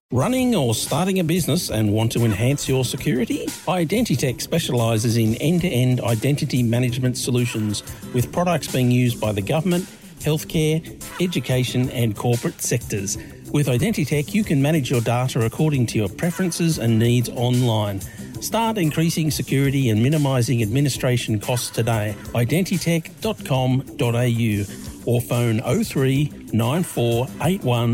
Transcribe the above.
Running or starting a business and want to enhance your security? Identitech specialises in end-to-end identity management solutions with products being used by the government, healthcare, education and corporate sectors. With Identitech, you can manage your data according to your preferences and needs online. Start increasing security and minimising administration costs today. Identitech.com.au or phone 03 9481